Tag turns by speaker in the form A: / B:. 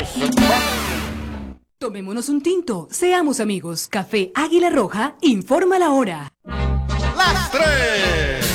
A: Tomémonos un tinto, seamos amigos. Café Águila Roja, informa la hora.
B: Las 3.